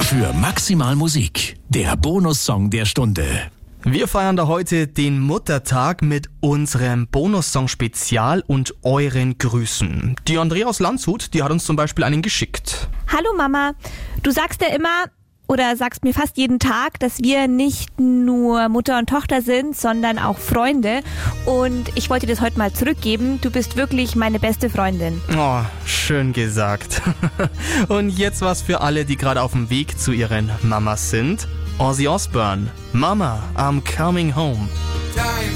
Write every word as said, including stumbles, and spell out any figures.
Für maximal Musik, der Bonussong der Stunde. Wir feiern da heute den Muttertag mit unserem Bonussong-Spezial und euren Grüßen. Die Andrea aus Landshut, die hat uns zum Beispiel einen geschickt. Hallo Mama, du sagst ja immer, oder sagst mir fast jeden Tag, dass wir nicht nur Mutter und Tochter sind, sondern auch Freunde. Und ich wollte dir das heute mal zurückgeben. Du bist wirklich meine beste Freundin. Oh, schön gesagt. Und jetzt was für alle, die gerade auf dem Weg zu ihren Mamas sind. Ozzy Osbourne, Mama, I'm coming home. Time